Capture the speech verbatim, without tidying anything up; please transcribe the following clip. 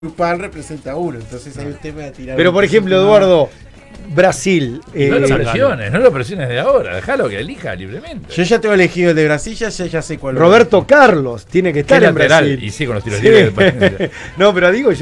Pan representa uno, entonces ahí usted me va a tirar. Pero por ejemplo, Eduardo, Brasil. Eh, no lo eh, presiones, no lo presiones de ahora, déjalo que elija libremente. Yo ya tengo elegido el de Brasil, ya, ya sé cuál. Roberto Carlos tiene que estar ¿Qué en lateral? Brasil. Y sí, con los tiros Sí. libres del país. No, pero digo yo.